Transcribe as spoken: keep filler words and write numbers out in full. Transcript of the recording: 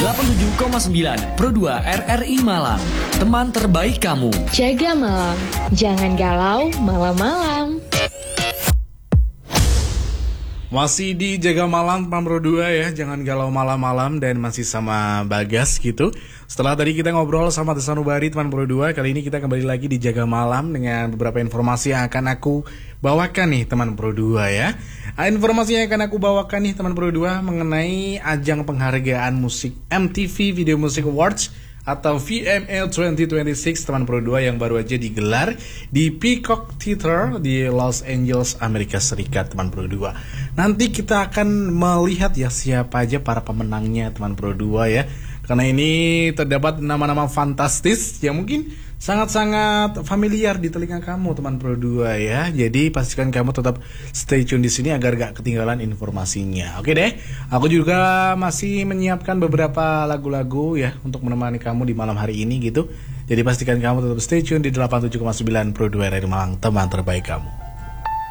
delapan puluh tujuh koma sembilan Pro dua R R I Malang. Teman terbaik kamu. Jaga malam, jangan galau malam-malam. Masih di Jaga Malam Teman Pro dua ya, jangan galau malam-malam, dan masih sama Bagas gitu. Setelah tadi kita ngobrol sama Tesanubari Teman Pro dua, kali ini kita kembali lagi di Jaga Malam dengan beberapa informasi yang akan aku bawakan nih Teman Pro dua ya. Informasi yang akan aku bawakan nih Teman Pro dua mengenai ajang penghargaan musik M T V Video Music Awards atau V M A dua ribu dua puluh enam Teman Pro dua yang baru aja digelar di Peacock Theater di Los Angeles, Amerika Serikat Teman Pro dua. Nanti kita akan melihat ya siapa aja para pemenangnya Teman Pro dua ya. Karena ini terdapat nama-nama fantastis yang mungkin sangat-sangat familiar di telinga kamu Teman Pro dua ya. Jadi pastikan kamu tetap stay tune di sini agar gak ketinggalan informasinya. Oke deh, aku juga masih menyiapkan beberapa lagu-lagu ya untuk menemani kamu di malam hari ini gitu. Jadi pastikan kamu tetap stay tune di delapan puluh tujuh koma sembilan Pro dua R R I Malang, teman terbaik kamu.